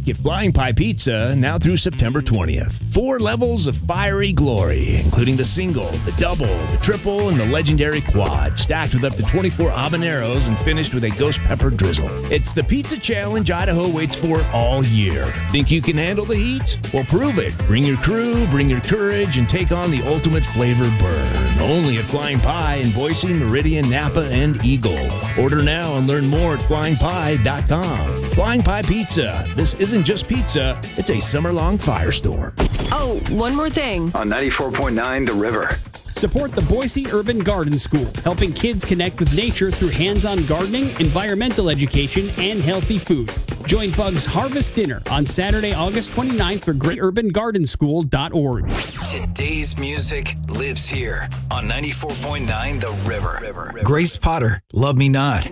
back at Flying Pie Pizza now through September 20th. 4 levels of fiery glory, including the single, the double, the triple, and the legendary quad, stacked with up to 24 habaneros and finished with a ghost pepper drizzle. It's the Pizza Challenge Idaho waits for all year. Think you can handle the heat? Well, prove it. Bring your crew, bring your courage, and take on the ultimate flavor burn. Only at Flying Pie in Boise, Meridian, Napa, and Eagle. Order now and learn more at flyingpie.com. Flying Pie Pizza. This isn't just pizza, it's a summer-long firestorm. Oh, one more thing. On 94.9 The River. Support the Boise Urban Garden School, helping kids connect with nature through hands-on gardening, environmental education, and healthy food. Join Bug's Harvest Dinner on Saturday, August 29th for greaturbangardenschool.org. Today's music lives here on 94.9 The River. Grace Potter, Love Me Not.